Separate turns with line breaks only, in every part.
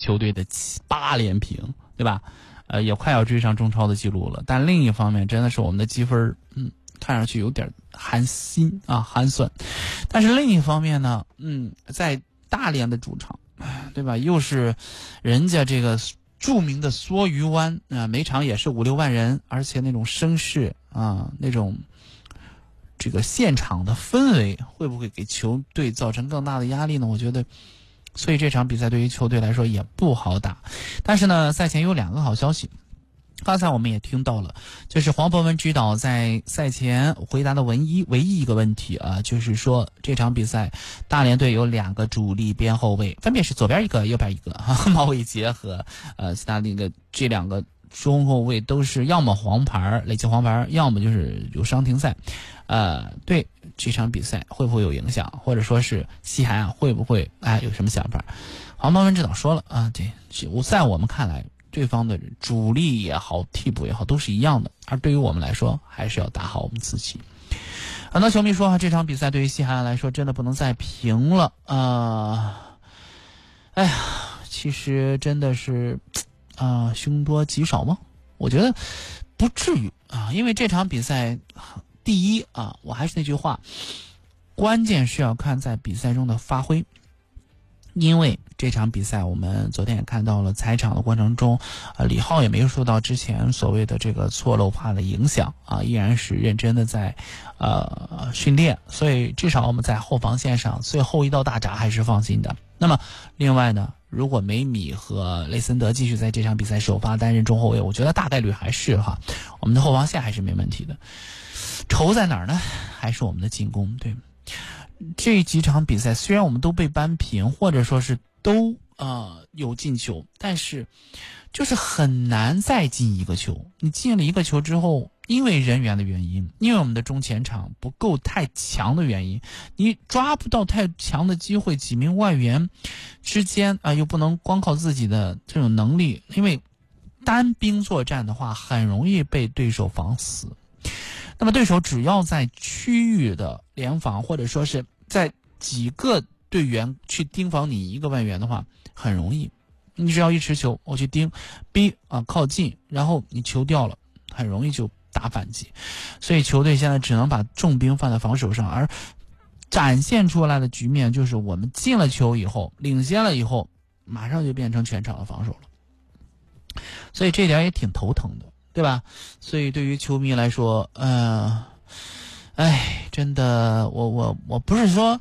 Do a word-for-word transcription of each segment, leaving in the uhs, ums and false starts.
球队的七八连平，对吧？呃，也快要追上中超的记录了。但另一方面，真的是我们的积分，嗯，看上去有点寒心啊，寒酸。但是另一方面呢，嗯，在大连的主场，对吧？又是人家这个著名的梭鱼湾啊、呃，每场也是五六万人，而且那种声势啊，那种这个现场的氛围，会不会给球队造成更大的压力呢？我觉得。所以这场比赛对于球队来说也不好打，但是呢，赛前有两个好消息。刚才我们也听到了，就是黄博文指导在赛前回答的唯一唯一一个问题啊，就是说这场比赛大连队有两个主力边后卫，分别是左边一个，右边一个，哈，毛伟杰和呃其他那个这两个中后卫都是要么黄牌累积黄牌，要么就是有伤停赛，呃，对这场比赛会不会有影响，或者说是西海岸会不会哎有什么想法？黄博文指导说了啊，对，在我们看来。对方的主力也好，替补也好，都是一样的。而对于我们来说，还是要打好我们自己。很多球迷说，这场比赛对于西海岸来说，真的不能再平了啊、呃！哎呀，其实真的是啊、呃，凶多吉少吗？我觉得不至于啊，因为这场比赛，第一啊，我还是那句话，关键是要看在比赛中的发挥。因为这场比赛我们昨天也看到了，踩场的过程中呃，李浩也没有受到之前所谓的这个错漏化的影响啊，依然是认真的在呃训练，所以至少我们在后防线上最后一道大闸还是放心的。那么另外呢，如果梅米和雷森德继续在这场比赛首发担任中后卫，我觉得大概率还是哈，我们的后防线还是没问题的。愁在哪儿呢？还是我们的进攻，对。这几场比赛虽然我们都被扳平，或者说是都呃有进球，但是就是很难再进一个球。你进了一个球之后，因为人员的原因，因为我们的中前场不够太强的原因，你抓不到太强的机会，几名外援之间啊、呃、又不能光靠自己的这种能力，因为单兵作战的话很容易被对手防死。那么对手只要在区域的联防，或者说是在几个队员去盯防你一个外援的话，很容易。你只要一持球，我去盯，逼啊靠近，然后你球掉了，很容易就打反击。所以球队现在只能把重兵放在防守上，而展现出来的局面就是我们进了球以后，领先了以后，马上就变成全场的防守了。所以这点也挺头疼的。对吧？所以对于球迷来说，呃，哎，真的，我我我不是说，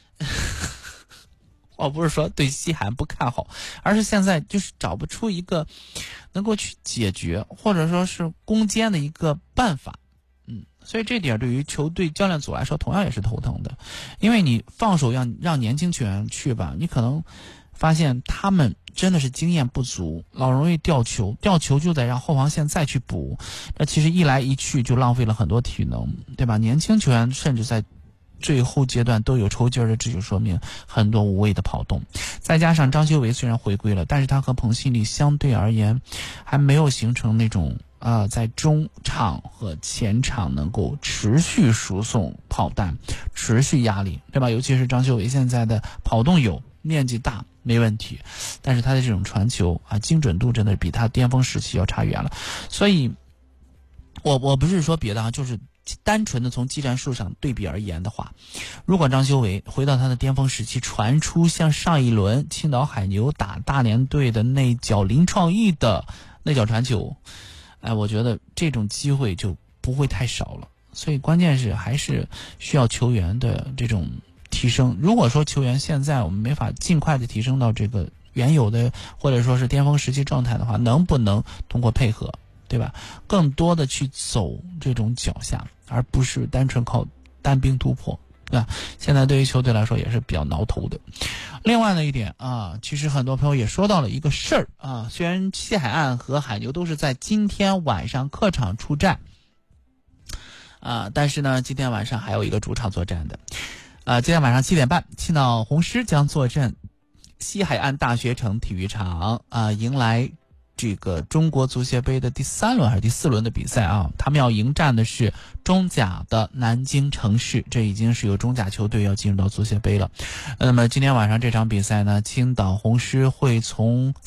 我不是说对西海岸不看好，而是现在就是找不出一个能够去解决或者说是攻坚的一个办法。嗯，所以这点对于球队教练组来说，同样也是头疼的，因为你放手让让年轻球员去吧，你可能发现他们。真的是经验不足，老容易掉球，掉球就得让后防线再去补，那其实一来一去就浪费了很多体能，对吧？年轻球员甚至在最后阶段都有抽筋的，这就说明很多无谓的跑动。再加上张修为虽然回归了，但是他和彭新力相对而言还没有形成那种呃在中场和前场能够持续输送炮弹，持续压力，对吧？尤其是张修为现在的跑动有，面积大。没问题，但是他的这种传球啊，精准度真的比他巅峰时期要差远了。所以，我我不是说别的啊，就是单纯的从技战术上对比而言的话，如果张修为回到他的巅峰时期，传出像上一轮青岛海牛打大连队的那脚林创意的那脚传球，哎，我觉得这种机会就不会太少了。所以关键是还是需要球员的这种。提升，如果说球员现在我们没法尽快的提升到这个原有的或者说是巅峰时期状态的话，能不能通过配合，对吧？更多的去走这种脚下，而不是单纯靠单兵突破，对吧？现在对于球队来说也是比较挠头的。另外的一点啊，其实很多朋友也说到了一个事儿啊，虽然西海岸和海牛都是在今天晚上客场出战啊，但是呢，今天晚上还有一个主场作战的。呃，今天晚上七点半，青岛红狮将坐镇西海岸大学城体育场啊、呃，迎来这个中国足协杯的第三轮还是第四轮的比赛啊。他们要迎战的是中甲的南京城市，这已经是有中甲球队要进入到足协杯了。那么今天晚上这场比赛呢，青岛红狮会从